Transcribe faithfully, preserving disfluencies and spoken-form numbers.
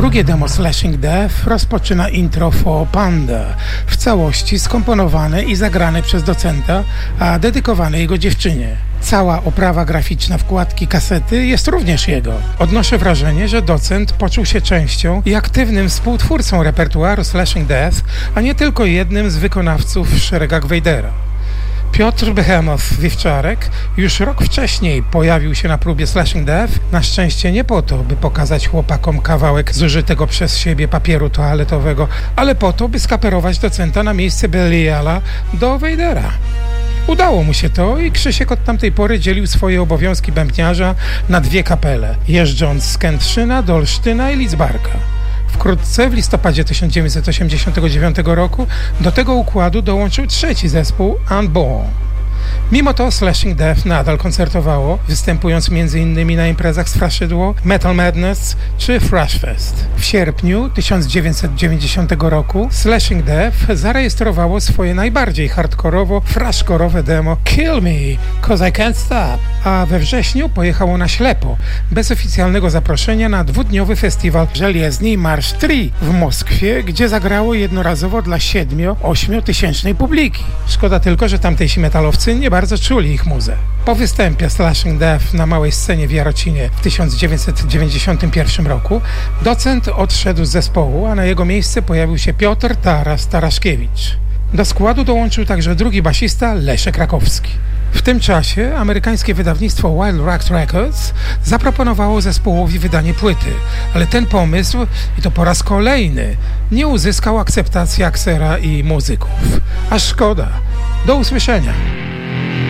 Drugie demo Slashing Death rozpoczyna intro For Panda, w całości skomponowane i zagrane przez docenta, a dedykowane jego dziewczynie. Cała oprawa graficzna wkładki kasety jest również jego. Odnoszę wrażenie, że docent poczuł się częścią i aktywnym współtwórcą repertuaru Slashing Death, a nie tylko jednym z wykonawców w szeregach Vadera. Piotr Behemoth Wiwczarek już rok wcześniej pojawił się na próbie Slashing Death, na szczęście nie po to, by pokazać chłopakom kawałek zużytego przez siebie papieru toaletowego, ale po to, by skaperować docenta na miejsce Beliala do Vadera. Udało mu się to i Krzysiek od tamtej pory dzielił swoje obowiązki bębniarza na dwie kapele, jeżdżąc z Kętrzyna do Olsztyna i Lidzbarka. Wkrótce, w listopadzie tysiąc dziewięćset osiemdziesiątego dziewiątego roku, do tego układu dołączył trzeci zespół Unborn. Mimo to Slashing Death nadal koncertowało, występując między innymi na imprezach Straszydło, Metal Madness czy Thrash Fest. W sierpniu tysiąc dziewięćset dziewięćdziesiątego roku Slashing Death zarejestrowało swoje najbardziej hardkorowo-thrashkorowe demo Kill Me, 'Cause I Can't Stop, a we wrześniu pojechało na ślepo, bez oficjalnego zaproszenia na dwudniowy festiwal Żeliezni Marsz trzy w Moskwie, gdzie zagrało jednorazowo dla siedmiu-ośmiu tysięcznej publiki. Szkoda tylko, że tamtejsi metalowcy nie bardzo czuli ich muzę. Po występie Slashing Death na małej scenie w Jarocinie w tysiąc dziewięćset dziewięćdziesiątym pierwszym roku docent odszedł z zespołu, a na jego miejsce pojawił się Piotr Taras Taraszkiewicz. Do składu dołączył także drugi basista Leszek Rakowski. W tym czasie amerykańskie wydawnictwo Wild Ragt Records zaproponowało zespołowi wydanie płyty, ale ten pomysł, i to po raz kolejny, nie uzyskał akceptacji Aksera i muzyków. Aż szkoda. Do usłyszenia.